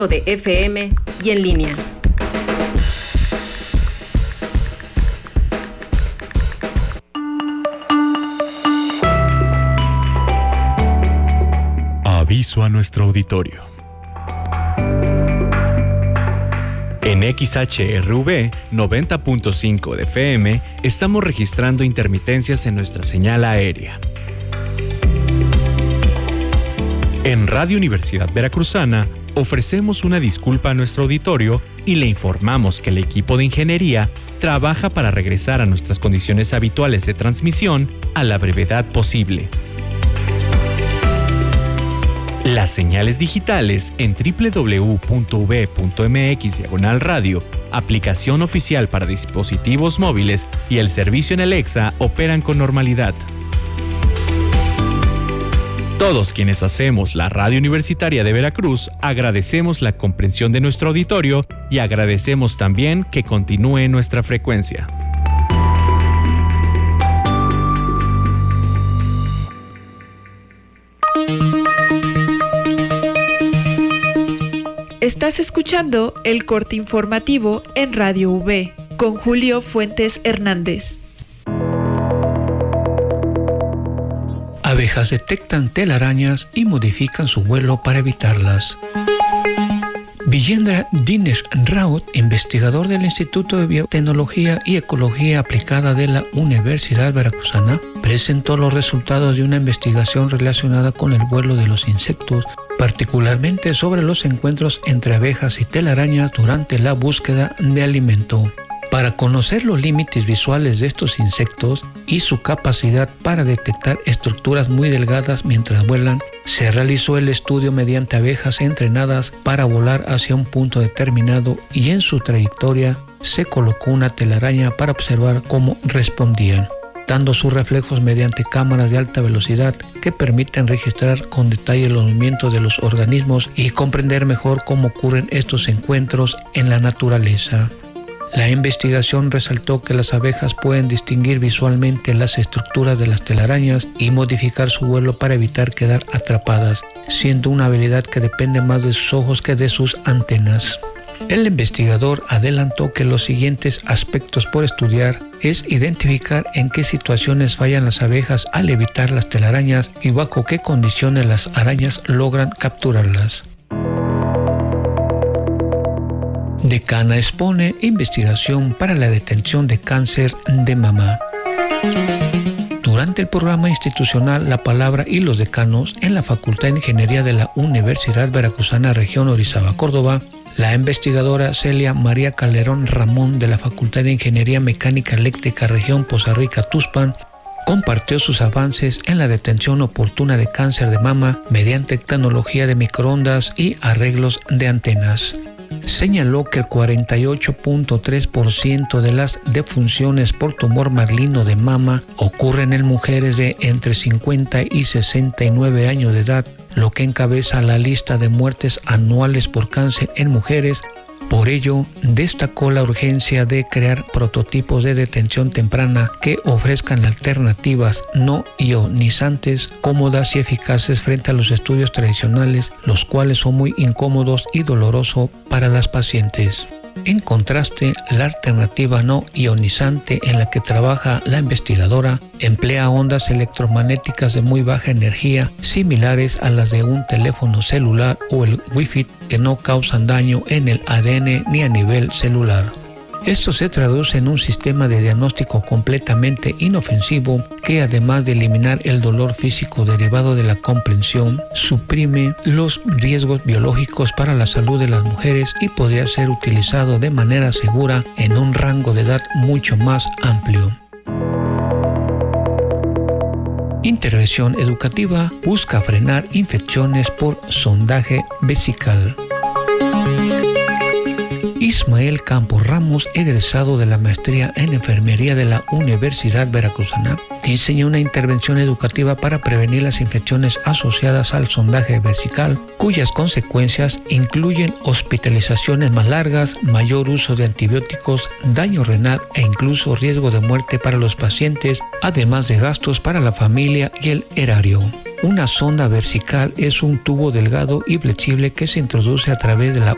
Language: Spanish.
de FM y en línea. Aviso a nuestro auditorio. En XHRV 90.5 de FM estamos registrando intermitencias en nuestra señal aérea. En Radio Universidad Veracruzana ofrecemos una disculpa a nuestro auditorio y le informamos que el equipo de ingeniería trabaja para regresar a nuestras condiciones habituales de transmisión a la brevedad posible. Las señales digitales en www.v.mx/radio, aplicación oficial para dispositivos móviles y el servicio en Alexa operan con normalidad. Todos quienes hacemos la Radio Universitaria de Veracruz agradecemos la comprensión de nuestro auditorio y agradecemos también que continúe nuestra frecuencia. Estás escuchando el corte informativo en Radio V con Julio Fuentes Hernández. Abejas detectan telarañas y modifican su vuelo para evitarlas. Vijendra Dinesh Raut, investigador del Instituto de Biotecnología y Ecología Aplicada de la Universidad Veracruzana, presentó los resultados de una investigación relacionada con el vuelo de los insectos, particularmente sobre los encuentros entre abejas y telarañas durante la búsqueda de alimento. Para conocer los límites visuales de estos insectos y su capacidad para detectar estructuras muy delgadas mientras vuelan, se realizó el estudio mediante abejas entrenadas para volar hacia un punto determinado y en su trayectoria se colocó una telaraña para observar cómo respondían, dando sus reflejos mediante cámaras de alta velocidad que permiten registrar con detalle los movimientos de los organismos y comprender mejor cómo ocurren estos encuentros en la naturaleza. La investigación resaltó que las abejas pueden distinguir visualmente las estructuras de las telarañas y modificar su vuelo para evitar quedar atrapadas, siendo una habilidad que depende más de sus ojos que de sus antenas. El investigador adelantó que los siguientes aspectos por estudiar es identificar en qué situaciones fallan las abejas al evitar las telarañas y bajo qué condiciones las arañas logran capturarlas. Decana expone investigación para la detención de cáncer de mama. Durante el programa institucional La Palabra y los Decanos en la Facultad de Ingeniería de la Universidad Veracruzana Región Orizaba, Córdoba, la investigadora Celia María Calderón Ramón de la Facultad de Ingeniería Mecánica Eléctrica Región Poza Rica Tuxpan compartió sus avances en la detención oportuna de cáncer de mama mediante tecnología de microondas y arreglos de antenas. Señaló que el 48.3% de las defunciones por tumor maligno de mama ocurren en mujeres de entre 50 y 69 años de edad, lo que encabeza la lista de muertes anuales por cáncer en mujeres. Por ello, destacó la urgencia de crear prototipos de detención temprana que ofrezcan alternativas no ionizantes, cómodas y eficaces frente a los estudios tradicionales, los cuales son muy incómodos y dolorosos para las pacientes. En contraste, la alternativa no ionizante en la que trabaja la investigadora emplea ondas electromagnéticas de muy baja energía, similares a las de un teléfono celular o el Wi-Fi, que no causan daño en el ADN ni a nivel celular. Esto se traduce en un sistema de diagnóstico completamente inofensivo que, además de eliminar el dolor físico derivado de la comprensión, suprime los riesgos biológicos para la salud de las mujeres y podría ser utilizado de manera segura en un rango de edad mucho más amplio. Intervención educativa busca frenar infecciones por sondaje vesical. Ismael Campos Ramos, egresado de la maestría en enfermería de la Universidad Veracruzana, diseñó una intervención educativa para prevenir las infecciones asociadas al sondaje vesical, cuyas consecuencias incluyen hospitalizaciones más largas, mayor uso de antibióticos, daño renal e incluso riesgo de muerte para los pacientes, además de gastos para la familia y el erario. Una sonda vesical es un tubo delgado y flexible que se introduce a través de la